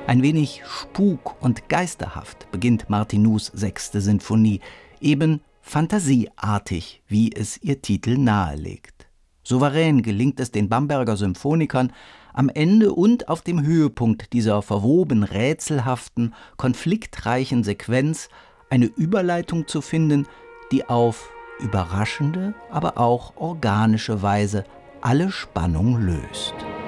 Ein wenig spuk- und geisterhaft beginnt Martinus 6. Sinfonie, eben fantasieartig, wie es ihr Titel nahelegt. Souverän gelingt es den Bamberger Symphonikern, am Ende und auf dem Höhepunkt dieser verwoben rätselhaften, konfliktreichen Sequenz eine Überleitung zu finden, die auf überraschende, aber auch organische Weise alle Spannung löst.